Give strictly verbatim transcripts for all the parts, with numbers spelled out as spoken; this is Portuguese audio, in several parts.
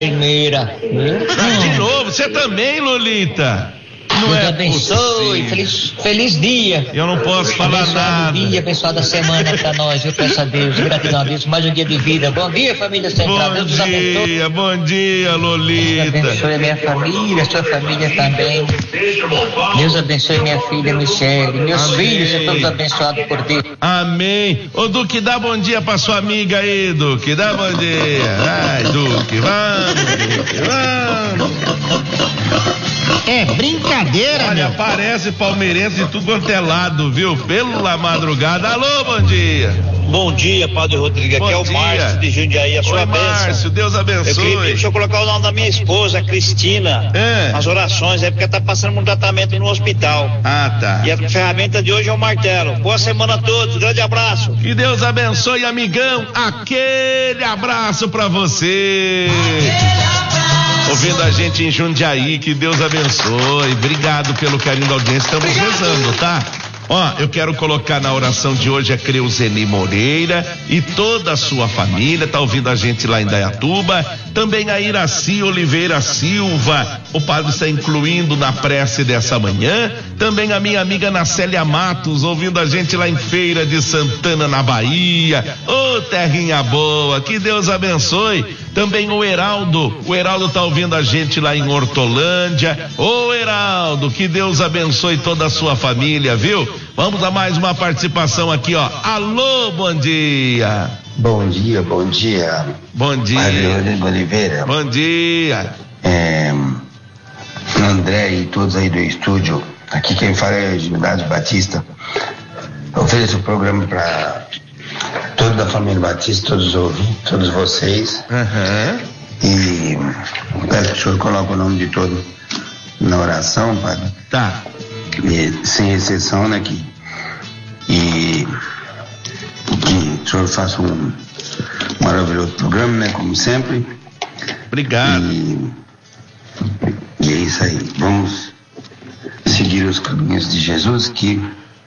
primeira. Ah, de novo, você também, Lolita? Não Deus é abençoe, feliz, feliz dia. Eu não posso falar abençoado nada. dia, abençoada semana pra nós, eu peço a Deus, gratidão a Deus, mais um dia de vida. Bom dia, família Central, Bom Deus os abençoe. dia, bom dia, Lolita. Deus abençoe a minha família, a sua família também. Deus abençoe minha filha Michele, meus Amém. filhos, são todos abençoados por Deus. Amém. Ô, Duque, dá bom dia pra sua amiga aí, Duque, dá bom dia. Vai, Duque, vamos, Duque, vamos. É brincadeira, Olha, meu. parece palmeirense de tudo quanto é lado, viu? Pela madrugada. Alô, bom dia. Bom dia, Padre Rodrigo. Bom Aqui é o dia. Márcio de Jundiaí, a sua Oi, bênção. Márcio, Deus Eu queria abençoe. deixa eu colocar o nome da minha esposa, a Cristina, É. nas orações, é porque ela tá passando um tratamento no hospital. Ah, tá. E a ferramenta de hoje é o martelo. Boa semana a todos, grande abraço. Que Deus abençoe, amigão. Aquele abraço pra você. Ouvindo a gente em Jundiaí, que Deus abençoe. Obrigado pelo carinho da audiência. Estamos rezando, tá? Ó, eu quero colocar na oração de hoje a Creuzeni Moreira e toda a sua família, tá ouvindo a gente lá em Dayatuba, também a Iraci Oliveira Silva, o padre está incluindo na prece dessa manhã, também a minha amiga Nacélia Matos, ouvindo a gente lá em Feira de Santana, na Bahia. Ô, oh, terrinha boa, que Deus abençoe. Também o Heraldo, o Heraldo tá ouvindo a gente lá em Hortolândia. Ô, oh, Heraldo, que Deus abençoe toda a sua família, viu? Vamos a mais uma participação aqui, ó. Alô, bom dia. Bom dia, bom dia. Bom dia. Padre Oliveira. Bom dia. É, André e todos aí do estúdio. Aqui quem fala é Gilberto Batista. Eu ofereço o programa para toda a família Batista, todos os ouvintes, todos vocês. Uhum. E peço que o senhor coloque o nome de todo na oração, padre. Tá. E, sem exceção, né, que, e que o senhor faça um maravilhoso programa, né, como sempre. Obrigado. E, e é isso aí. Vamos seguir os caminhos de Jesus, que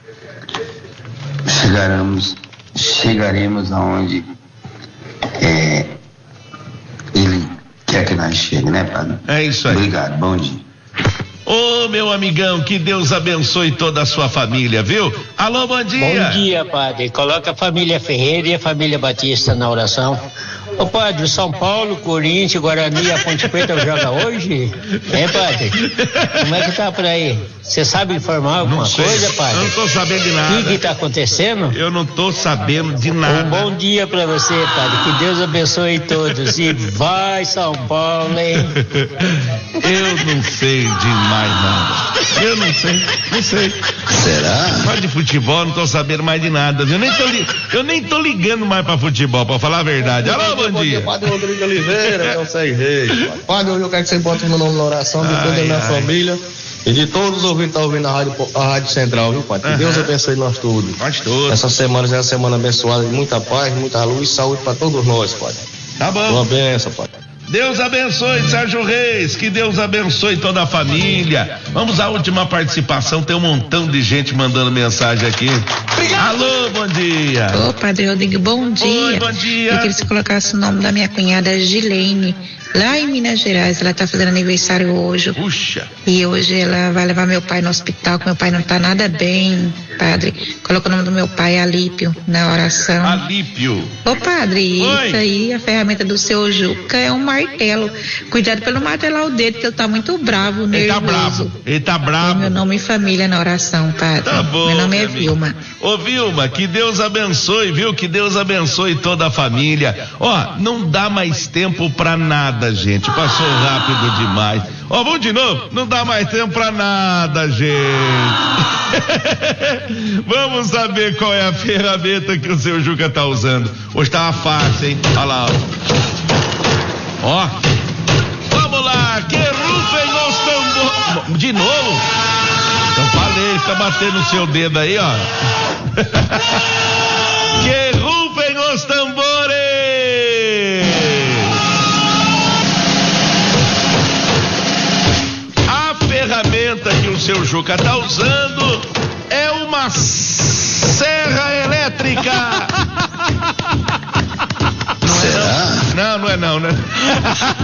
chegaremos, chegaremos aonde é, Ele quer que nós cheguemos, né, padre? É isso aí. Obrigado, bom dia. Ô, meu amigão, que Deus abençoe toda a sua família, viu? Alô, bom dia. Bom dia, padre. Coloca a família Ferreira e a família Batista na oração. Ô, padre, o São Paulo, Corinthians, Guarani e a Ponte Preta joga hoje? É, padre? Como é que tá por aí? Você sabe informar alguma Não sei. coisa, padre? Eu não tô sabendo de O nada. que que tá acontecendo? Eu não tô sabendo de nada. Um bom dia pra você, padre. Que Deus abençoe todos. E vai, São Paulo, hein? Eu não sei de mais nada. Eu não sei, não sei. Será? Mas de futebol não tô sabendo mais de nada. Eu nem tô, li... eu nem tô ligando mais pra futebol, pra falar a verdade. Alô, bom dia. Padre Rodrigo Oliveira, é o Seis Reis. Padre, hoje eu quero que você bote meu nome na oração, de toda a minha ai. família e de todos os ouvintes que estão ouvindo a rádio, a rádio Central, viu, Padre? Que Aham. Deus abençoe nós todos. Nós todos. Essa semana já é uma semana abençoada, de muita paz, muita luz e saúde para todos nós, Padre. Tá bom. Uma benção, Padre. Deus abençoe, Sérgio Reis, que Deus abençoe toda a família. Vamos à última participação, tem um montão de gente mandando mensagem aqui. Obrigado. Alô, bom dia. Ô, Padre Rodrigo, bom dia. Oi, bom dia. Eu queria que você colocasse o nome da minha cunhada Gilene, lá em Minas Gerais. Ela tá fazendo aniversário hoje. Puxa. E hoje ela vai levar meu pai no hospital, que meu pai não tá nada bem, padre. Coloca o nome do meu pai, Alípio, na oração. Alípio. Ô, padre, Oi. isso aí, a ferramenta do seu Juca é um martelo. Cuidado pelo martelar o dedo, que ele tá muito bravo, Ele tá nervoso. bravo. Ele tá É bravo. meu nome e família na oração, padre. Tá bom. Meu nome é minha amiga. Vilma. Ô, Vilma, que Deus abençoe, viu? Que Deus abençoe toda a família. Ó, não dá mais tempo pra nada, gente. Passou rápido demais. Ó, vamos de novo? Não dá mais tempo pra nada, gente. Vamos saber qual é a ferramenta que o seu Juca tá usando. Hoje tava fácil, hein? Olha lá, ó. Ó. Vamos lá, que rufem os tambores. De novo? Eu falei, fica batendo o seu dedo aí, ó. Que rufem os tambores. A ferramenta que o seu Juca tá usando é uma serra elétrica. Será? Não, não é não, né?